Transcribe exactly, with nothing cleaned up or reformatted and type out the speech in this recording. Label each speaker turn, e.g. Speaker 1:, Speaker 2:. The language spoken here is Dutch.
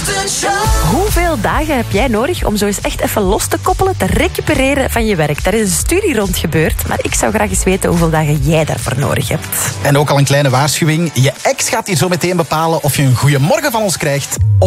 Speaker 1: Hoeveel dagen heb jij nodig om zo eens echt even los te koppelen, te recupereren van je werk? Daar is een studie rond gebeurd, maar ik zou graag eens weten hoeveel dagen jij daarvoor nodig hebt.
Speaker 2: En ook al een kleine waarschuwing. Je ex gaat hier zo meteen bepalen of je een goeiemorgen van ons krijgt of